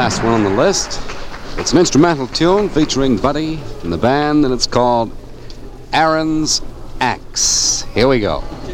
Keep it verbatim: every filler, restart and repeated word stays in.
last one on the list. It's an instrumental tune featuring Buddy and the band, and it's called Aaron's Axe. Here we go.